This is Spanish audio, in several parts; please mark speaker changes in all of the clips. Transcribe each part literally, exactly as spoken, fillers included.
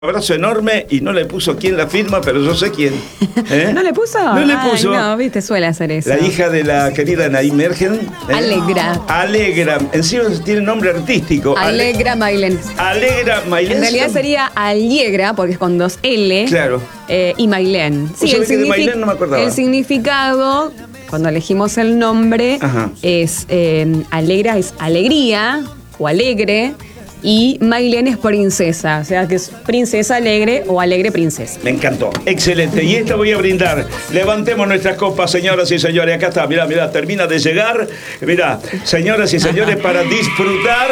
Speaker 1: Abrazo enorme y no le puso quién la firma, pero yo sé quién. ¿Eh?
Speaker 2: ¿No le puso?
Speaker 1: No le puso.
Speaker 2: Ay, no, viste, suele hacer eso.
Speaker 1: La hija de la querida Anaí Mergen. ¿eh?
Speaker 2: Alegra.
Speaker 1: Alegra. Encima tiene nombre artístico.
Speaker 2: Alegra Mailén.
Speaker 1: Alegra Mailén.
Speaker 2: En realidad sería Allegra, porque es con dos L.
Speaker 1: Claro.
Speaker 2: Eh, y Mailén.
Speaker 1: Sí, el, signific- de Mailén no me acordaba.
Speaker 2: El significado, cuando elegimos el nombre, Ajá. es eh, Alegra es alegría o alegre. Y Mailén es princesa, o sea que es princesa alegre o alegre princesa.
Speaker 1: Me encantó, excelente. Y esta voy a brindar. Levantemos nuestras copas, señoras y señores. Acá está, mirá, mirá, termina de llegar. Mirá, señoras y señores, para disfrutar.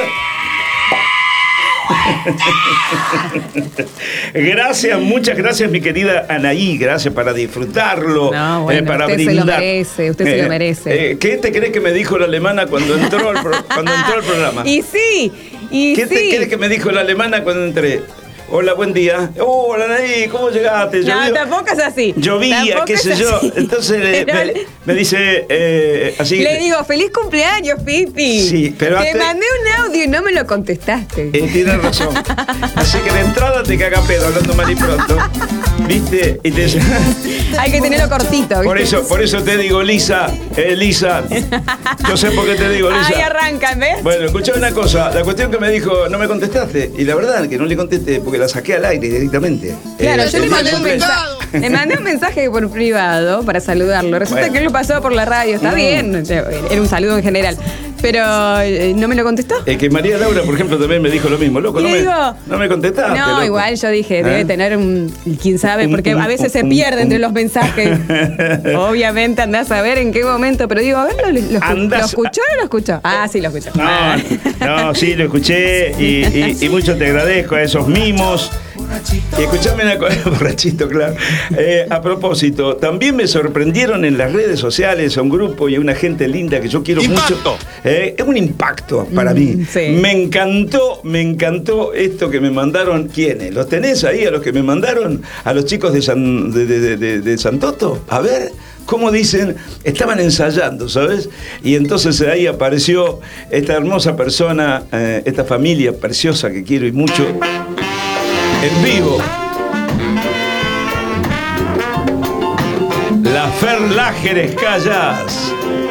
Speaker 1: Gracias, muchas gracias, mi querida Anaí. Gracias para disfrutarlo.
Speaker 2: No, bueno,
Speaker 1: eh, para
Speaker 2: usted
Speaker 1: brindar.
Speaker 2: se lo merece, usted
Speaker 1: eh,
Speaker 2: se lo merece.
Speaker 1: Eh, ¿Qué te crees que me dijo la alemana cuando entró al, pro- cuando entró al programa?
Speaker 2: Y sí, y
Speaker 1: ¿Qué
Speaker 2: sí.
Speaker 1: te crees que me dijo la alemana cuando entré? Hola, buen día. Hola, Anaí, ¿cómo llegaste?
Speaker 2: No,
Speaker 1: Llovió.
Speaker 2: tampoco es así.
Speaker 1: Llovía,
Speaker 2: Tampoco
Speaker 1: qué sé
Speaker 2: es
Speaker 1: yo.
Speaker 2: así.
Speaker 1: Entonces le-
Speaker 2: Pero
Speaker 1: me, me dice eh, así.
Speaker 2: le digo, feliz cumpleaños, Pipi.
Speaker 1: Sí, pero
Speaker 2: Te
Speaker 1: hasta-
Speaker 2: mandé un audio y no me lo contestaste.
Speaker 1: Eh, tienes razón. Así que de entrada te caga pedo, hablando mal y pronto. ¿Viste? Y te...
Speaker 2: Hay que tenerlo cortito, ¿viste?
Speaker 1: Por eso, por eso te digo, Lisa, eh, Lisa. Yo sé por qué te digo, Lisa.
Speaker 2: Ahí arrancan, ¿ves?
Speaker 1: Bueno, escuchá una cosa. La cuestión que me dijo, no me contestaste. Y la verdad que no le contesté porque la saqué al aire directamente.
Speaker 2: Claro,
Speaker 1: Eh,
Speaker 2: yo le
Speaker 1: el
Speaker 2: mandé
Speaker 1: día
Speaker 2: un
Speaker 1: del cumpleaños.
Speaker 2: mensaje. Le mandé un mensaje por privado para saludarlo. Resulta
Speaker 1: Bueno.
Speaker 2: que él lo pasó por la radio, está
Speaker 1: Mm.
Speaker 2: bien. Era un saludo en general. Pero eh, no me lo contestó.
Speaker 1: Es que María Laura, por ejemplo, también me dijo lo mismo. Loco,
Speaker 2: Y
Speaker 1: no
Speaker 2: le
Speaker 1: me,
Speaker 2: digo,
Speaker 1: no me contestaste.
Speaker 2: No,
Speaker 1: loco.
Speaker 2: igual yo dije,
Speaker 1: ¿Eh?
Speaker 2: debe tener un. Quién sabe,
Speaker 1: Un-
Speaker 2: porque
Speaker 1: un-
Speaker 2: a veces se
Speaker 1: un-
Speaker 2: pierde
Speaker 1: un-
Speaker 2: entre los mensajes. Obviamente andás a ver en qué momento, pero digo, a ver, ¿lo, lo, escu-
Speaker 1: Andás-
Speaker 2: ¿lo escuchó o no lo escuchó? Ah, sí, lo escuchó.
Speaker 1: No, no, sí, lo escuché y, y- y mucho te agradezco a esos mimos. Y escuchame una cosa, borrachito, claro. Eh, a propósito, también me sorprendieron en las redes sociales a un grupo y a una gente linda que yo quiero
Speaker 3: Impacto.
Speaker 1: mucho. Eh, es un impacto para
Speaker 2: Mm,
Speaker 1: mí.
Speaker 2: sí.
Speaker 1: Me encantó, me encantó esto que me mandaron. ¿Quiénes? ¿Los tenés ahí a los que me mandaron? ¿A los chicos de San, de, de, de, de San Toto? A ver. ¿Cómo dicen? Estaban ensayando, ¿sabes? Y entonces ahí apareció esta hermosa persona, eh, esta familia preciosa que quiero y mucho, en vivo. La Fer Lágeres Callas.